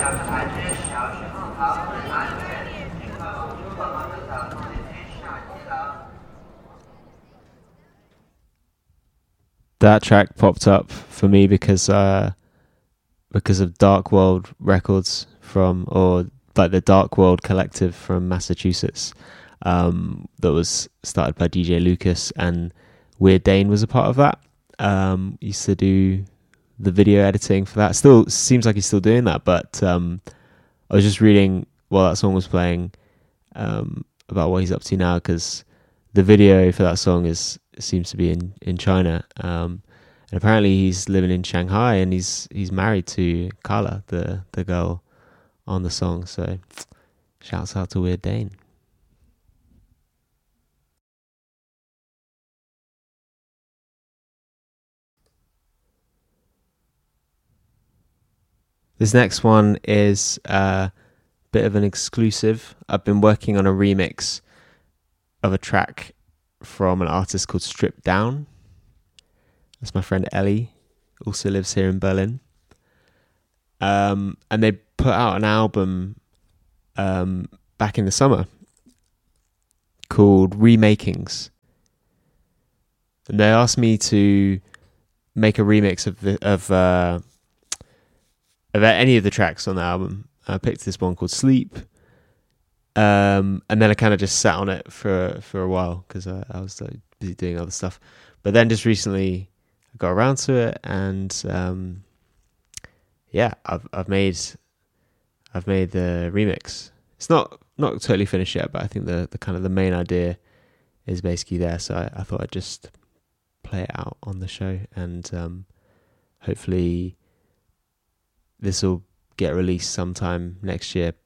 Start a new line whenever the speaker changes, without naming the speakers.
That track popped up for me because of Dark World Records from, or like the Dark World Collective from Massachusetts, that was started by DJ Lucas, and Weird Dane was a part of that. Used to do the video editing for that. Still seems like he's still doing that, but I was just reading while that song was playing about what he's up to now, because the video for that song seems to be in China. And apparently he's living in Shanghai, and he's married to Carla, the girl on the song. So shouts out to Weird Dane. This next one is a bit of an exclusive. I've been working on a remix of a track from an artist called Stripped Down. That's my friend Ellie, also lives here in Berlin. And they put out an album back in the summer called Remakings. And they asked me to make a remix of any of the tracks on the album. I picked this one called Sleep. And then I kind of just sat on it for a while because I was busy doing other stuff. But then just recently I got around to it, and I've made the remix. It's not totally finished yet, but I think the kind of the main idea is basically there. So I thought I'd just play it out on the show, and hopefully this will get released sometime next year.